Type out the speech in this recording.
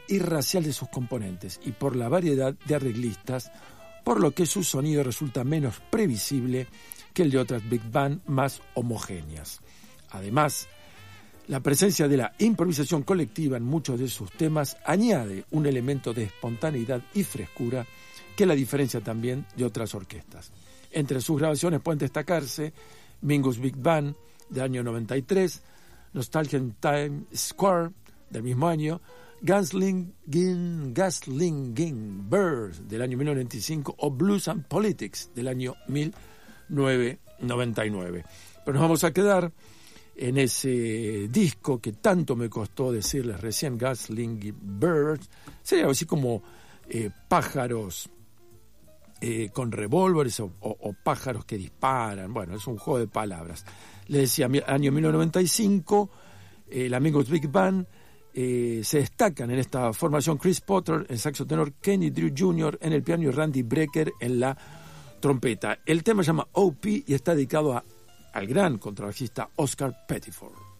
irracial de sus componentes y por la variedad de arreglistas, por lo que su sonido resulta menos previsible que el de otras big band más homogéneas. Además, la presencia de la improvisación colectiva en muchos de sus temas añade un elemento de espontaneidad y frescura que la diferencia también de otras orquestas. Entre sus grabaciones pueden destacarse Mingus Big Band del año 93, Nostalgia in Times Square del mismo año, Gunsling Birds del año 1995 o Blues and Politics del año 1999. Pero nos vamos a quedar en ese disco que tanto me costó decirles recién, Gunsling Birds, sería algo así como pájaros con revólveres o pájaros que disparan. Bueno, es un juego de palabras. Le decía, año 1995, el Amigos Big Band, se destacan en esta formación Chris Potter en saxo tenor, Kenny Drew Jr. en el piano y Randy Brecker en la trompeta. El tema se llama OP y está dedicado al gran contrabajista Oscar Pettiford.